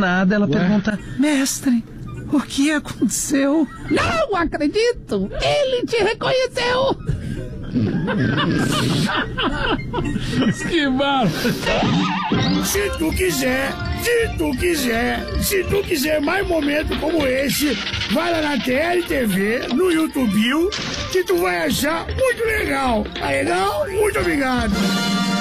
nada, ela pergunta: mestre, o que aconteceu? Não acredito! Ele te reconheceu! Que bárbaro! Se tu quiser mais momentos como esse, vai lá na TLTV, no YouTube, que tu vai achar muito legal. Tá legal? Muito obrigado.